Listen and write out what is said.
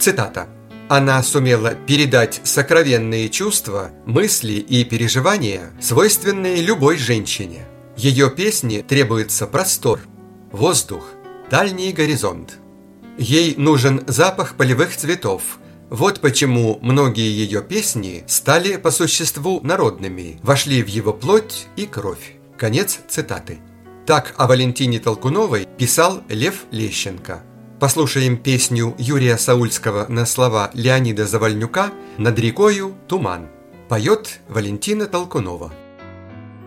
Цитата. Она сумела передать сокровенные чувства, мысли и переживания, свойственные любой женщине. Ее песне требуется простор, воздух, дальний горизонт. Ей нужен запах полевых цветов. Вот почему многие ее песни стали по существу народными, вошли в его плоть и кровь. Конец цитаты. Так о Валентине Толкуновой писал Лев Лещенко. Послушаем песню Юрия Саульского на слова Леонида Завальнюка «Над рекою туман». Поет Валентина Толкунова.